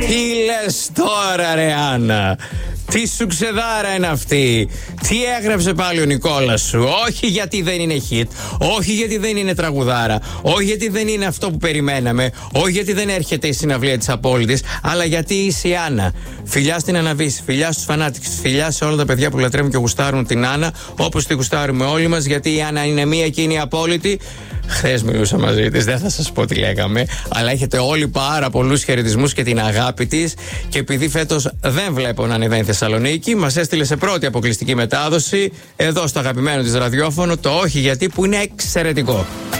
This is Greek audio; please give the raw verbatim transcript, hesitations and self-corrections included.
Τι λες τώρα ρε Άννα? Τι σουξεδάρα είναι αυτή? Τι έγραψε πάλι ο Νικόλας σου? Όχι γιατί δεν είναι hit, όχι γιατί δεν είναι τραγουδάρα, όχι γιατί δεν είναι αυτό που περιμέναμε, όχι γιατί δεν έρχεται η συναυλία της Απόλυτης, αλλά γιατί είσαι η Άννα. Φιλιά στην Αναβίση, φιλιά στους φανάτικους, φιλιά σε όλα τα παιδιά που λατρεύουν και γουστάρουν την Άννα, όπως τη γουστάρουμε όλοι μας, γιατί η Άννα είναι μία και είναι η απόλυτη. Χθες μιλούσα μαζί της, δεν θα σας πω τι λέγαμε, αλλά έχετε όλοι πάρα πολλούς χαιρετισμούς και την αγάπη της. Και επειδή φέτος δεν βλέπω να ανεβαίνει Θεσσαλονίκη, μας έστειλε σε πρώτη αποκλειστική μετάδοση εδώ στο αγαπημένο της ραδιόφωνο το όχι γιατί, που είναι εξαιρετικό.